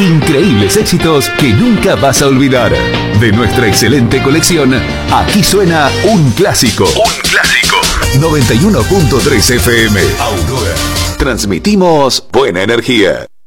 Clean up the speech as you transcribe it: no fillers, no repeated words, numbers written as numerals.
Increíbles éxitos que nunca vas a olvidar. De nuestra excelente colección, aquí suena un clásico. Un clásico. 91.3 FM. Aurora. Transmitimos buena energía.